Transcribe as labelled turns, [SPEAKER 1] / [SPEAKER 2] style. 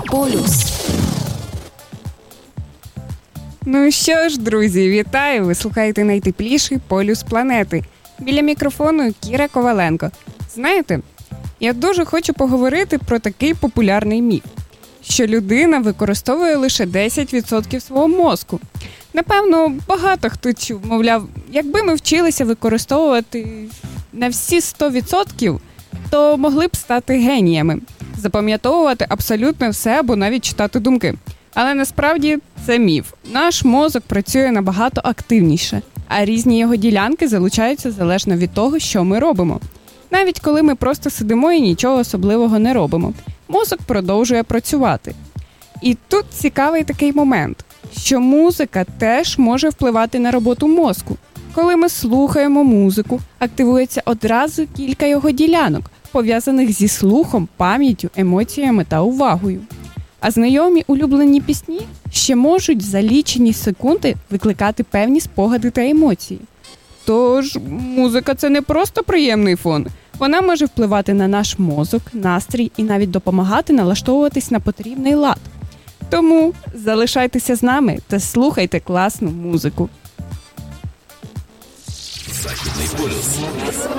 [SPEAKER 1] Полюс.
[SPEAKER 2] Ну що ж, друзі, вітаю! Ви слухаєте найтепліший полюс планети. Біля мікрофону Кіра Коваленко. Знаєте, я дуже хочу поговорити про такий популярний міф, що людина використовує лише 10% свого мозку. Напевно, багато хто чув, мовляв, якби ми вчилися використовувати на всі 100%, то могли б стати геніями, запам'ятовувати абсолютно все або навіть читати думки. Але насправді це міф. Наш мозок працює набагато активніше, а різні його ділянки залучаються залежно від того, що ми робимо. Навіть коли ми просто сидимо і нічого особливого не робимо, мозок продовжує працювати. І тут цікавий такий момент, що музика теж може впливати на роботу мозку. Коли ми слухаємо музику, активується одразу кілька його ділянок, пов'язаних зі слухом, пам'яттю, емоціями та увагою. А знайомі улюблені пісні ще можуть за лічені секунди викликати певні спогади та емоції. Тож, музика – це не просто приємний фон. Вона може впливати на наш мозок, настрій і навіть допомагати налаштовуватись на потрібний лад. Тому залишайтеся з нами та слухайте класну музику.